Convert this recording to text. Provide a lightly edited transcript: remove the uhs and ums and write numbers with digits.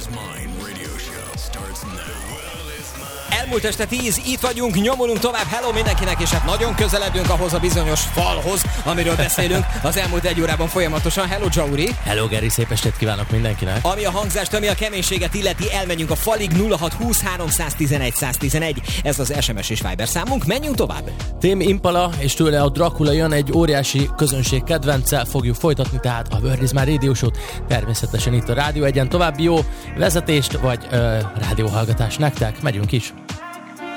Elmúlt este 10, itt vagyunk, nyomulunk tovább, hello mindenkinek, és hát nagyon közeledünk ahhoz a bizonyos falhoz, amiről beszélünk az elmúlt egy órában folyamatosan. Hello Jauri! Hello Geri, szép estét kívánok mindenkinek! Ami a hangzást, ami a keménységet illeti, elmenjünk a falig 0620 311 111. Ez az SMS és Viber számunk, menjünk tovább! Tame Impala és tőle a Dracula jön, egy óriási közönség kedvenccel fogjuk folytatni, tehát a Word is My Radio Show-t, természetesen itt a Rádió Egyen. További jó vezetést vagy rádióhallgatást nektek, megyünk is!